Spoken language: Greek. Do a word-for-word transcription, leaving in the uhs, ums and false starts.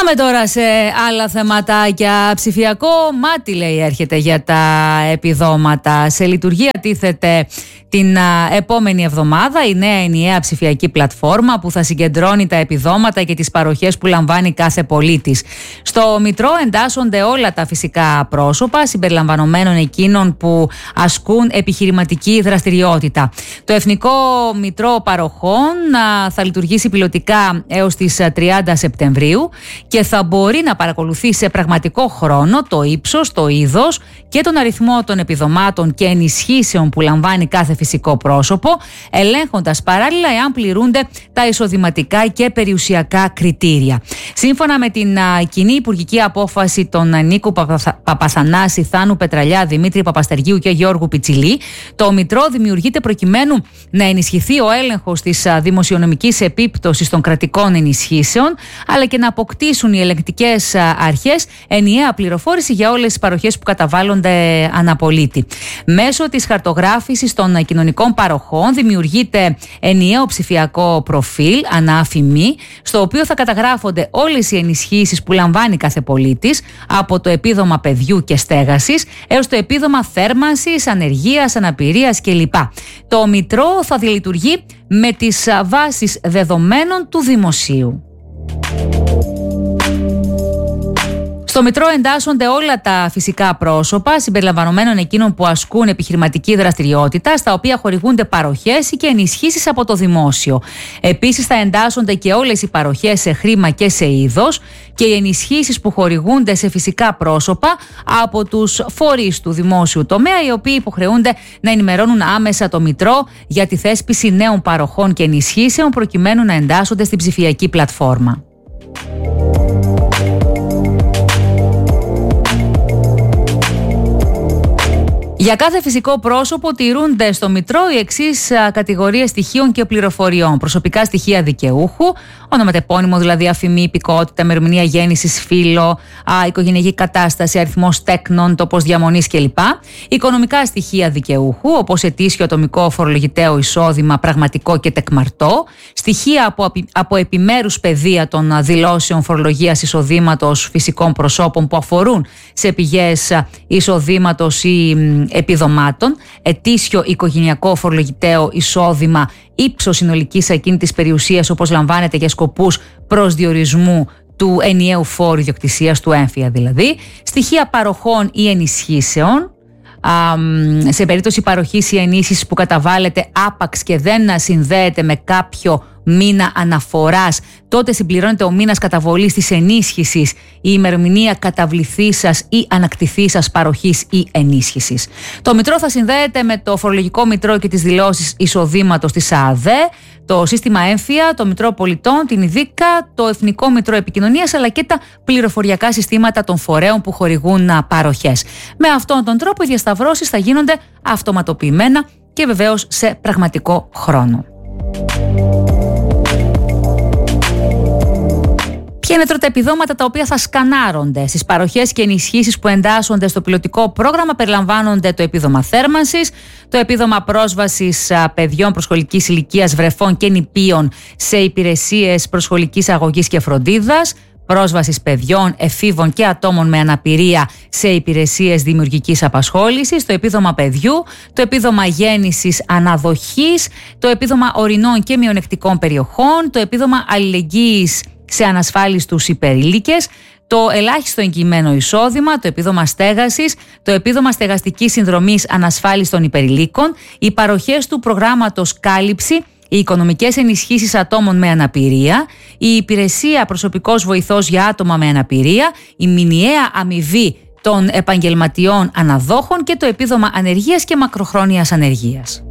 Πάμε τώρα σε άλλα θεματάκια. Ψηφιακό μάτι, λέει, έρχεται για τα επιδόματα. Σε λειτουργία τίθεται την επόμενη εβδομάδα η νέα ενιαία ψηφιακή πλατφόρμα που θα συγκεντρώνει τα επιδόματα και τις παροχές που λαμβάνει κάθε πολίτης. Στο Μητρό εντάσσονται όλα τα φυσικά πρόσωπα, συμπεριλαμβανομένων εκείνων που ασκούν επιχειρηματική δραστηριότητα. Το Εθνικό Μητρό Παροχών θα λειτουργήσει πιλωτικά έως τις τριάντα Σεπτεμβρίου και θα μπορεί να παρακολουθεί σε πραγματικό χρόνο το ύψος, το είδος και τον αριθμό των επιδομάτων και ενισχύσεων που λαμβάνει κάθε φυσικό πρόσωπο, ελέγχοντας παράλληλα εάν πληρούνται τα εισοδηματικά και περιουσιακά κριτήρια. Σύμφωνα με την α, κοινή υπουργική απόφαση των Νίκου Παπαθανάση, Θάνου Πετραλιά, Δημήτρη Παπαστεργίου και Γιώργου Πιτσιλή, το Μητρό δημιουργείται προκειμένου να ενισχυθεί ο έλεγχος της α, δημοσιονομικής επίπτωσης των κρατικών ενισχύσεων, αλλά και να αποκτήσουν οι ελεγκτικές αρχές ενιαία πληροφόρηση για όλες τις παροχές που καταβάλλονται αναπολίτη. Μέσω της χαρτογράφησης των κοινωνικών παροχών δημιουργείται ενιαίο ψηφιακό προφίλ ανάφημη, στο οποίο θα καταγράφονται όλες οι ενισχύσεις που λαμβάνει κάθε πολίτης, από το επίδομα παιδιού και στέγασης έως το επίδομα θέρμανσης, ανεργίας, αναπηρίας κλπ. Το Μητρό θα διαλειτουργεί με τις βάσεις δεδομένων του δημοσίου. Στο Μητρό εντάσσονται όλα τα φυσικά πρόσωπα, συμπεριλαμβανομένων εκείνων που ασκούν επιχειρηματική δραστηριότητα, στα οποία χορηγούνται παροχές και ενισχύσεις από το δημόσιο. Επίσης, θα εντάσσονται και όλες οι παροχές σε χρήμα και σε είδος και οι ενισχύσεις που χορηγούνται σε φυσικά πρόσωπα από τους φορείς του δημόσιου τομέα, οι οποίοι υποχρεούνται να ενημερώνουν άμεσα το Μητρό για τη θέσπιση νέων παροχών και ενισχύσεων, προκειμένου να εντάσσονται στην ψηφιακή πλατφόρμα. Για κάθε φυσικό πρόσωπο τηρούνται στο Μητρό οι εξής κατηγορίες στοιχείων και πληροφοριών. Προσωπικά στοιχεία δικαιούχου, ονοματεπώνυμο δηλαδή, αφημί, υπηκότητα, ημερομηνία γέννησης, φύλο, α, οικογενειακή κατάσταση, αριθμός τέκνων, τόπος διαμονής κλπ. Οικονομικά στοιχεία δικαιούχου, όπως ετήσιο ατομικό φορολογητέο εισόδημα, πραγματικό και τεκμαρτό. Στοιχεία από, από επιμέρους πεδία των δηλώσεων φορολογίας εισοδήματος φυσικών προσώπων που αφορούν σε πηγές εισοδήματος ή επιδομάτων, ετήσιο οικογενειακό φορολογητέο εισόδημα, ύψος συνολικής ακίνητης περιουσίας όπως λαμβάνεται για σκοπούς προσδιορισμού του ενιαίου φόρου ιδιοκτησίας, του έμφυα δηλαδή, στοιχεία παροχών ή ενισχύσεων, σε περίπτωση παροχής ή ενίσχυσης που καταβάλλεται άπαξ και δεν συνδέεται με κάποιο μήνα αναφοράς, τότε συμπληρώνεται ο μήνας καταβολής της ενίσχυσης, η ημερομηνία καταβληθήσας ή ανακτηθήσας παροχής ή ενίσχυσης. Το Μητρό θα συνδέεται με το Φορολογικό Μητρό και τις δηλώσεις εισοδήματος της ΑΔΕ, το Σύστημα Έμφυα, το Μητρό Πολιτών, την ΙΔΙΚΑ, το Εθνικό Μητρό Επικοινωνίας, αλλά και τα πληροφοριακά συστήματα των φορέων που χορηγούν παροχές. Με αυτόν τον τρόπο οι διασταυρώσεις θα γίνονται αυτοματοποιημένα και βεβαίως σε πραγματικό χρόνο. Ποια είναι τώρα τα επιδόματα τα οποία θα σκανάρονται? Στις παροχές και ενισχύσεις που εντάσσονται στο πιλωτικό πρόγραμμα περιλαμβάνονται το επίδομα θέρμανσης, το επίδομα πρόσβασης παιδιών προσχολικής ηλικίας, βρεφών και νηπίων σε υπηρεσίες προσχολικής αγωγής και φροντίδας, πρόσβασης παιδιών, εφήβων και ατόμων με αναπηρία σε υπηρεσίες δημιουργικής απασχόλησης, το επίδομα παιδιού, το επίδομα γέννησης αναδοχής, το επίδομα ορεινών και μειονεκτικών περιοχών, το επίδομα αλληλεγγύης σε ανασφάλιστους υπερήλικες, το ελάχιστο εγγυημένο εισόδημα, το επίδομα στέγασης, το επίδομα στεγαστικής συνδρομής ανασφάλιστων υπερηλίκων, οι παροχές του προγράμματος κάλυψη, οι οικονομικές ενισχύσεις ατόμων με αναπηρία, η υπηρεσία προσωπικός βοηθός για άτομα με αναπηρία, η μηνιαία αμοιβή των επαγγελματιών αναδόχων και το επίδομα ανεργίας και μακροχρόνιας ανεργίας.